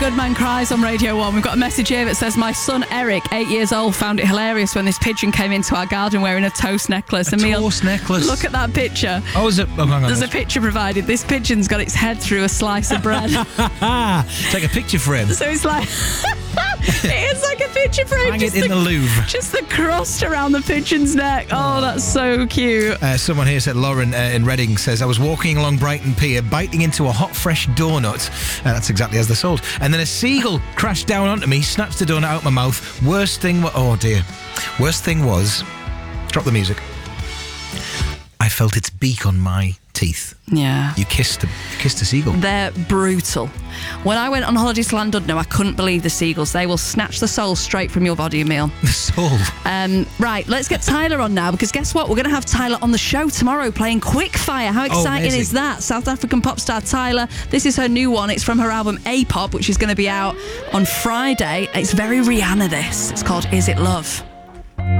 Good Man Cries on Radio 1. We've got a message here that says, my son Eric, 8 years old, found it hilarious when this pigeon came into our garden wearing a toast necklace. Toast necklace? Look at that picture. Oh, is it? Oh, hang on. There's a picture provided. This pigeon's got its head through a slice of bread. Take a picture frame. So it's like... it is like a picture frame. Hang it in the Louvre. Just the crust around the pigeon's neck. Oh, that's so cute. Someone here said, Lauren in Reading says, I was walking along Brighton Pier, biting into a hot, fresh donut. That's exactly as they're sold. And then a seagull crashed down onto me, snatched the donut out my mouth. Worst thing was... Drop the music. I felt its beak on my teeth. Yeah. You kissed a seagull. They're brutal. When I went on holiday to Llandudno, I couldn't believe the seagulls. They will snatch the soul straight from your body, Emil. The soul? Right, let's get Tyler on now, because guess what? We're going to have Tyler on the show tomorrow playing Quickfire. How exciting is that? South African pop star Tyler. This is her new one. It's from her album A-Pop, which is going to be out on Friday. It's very Rihanna, this. It's called Is It Love?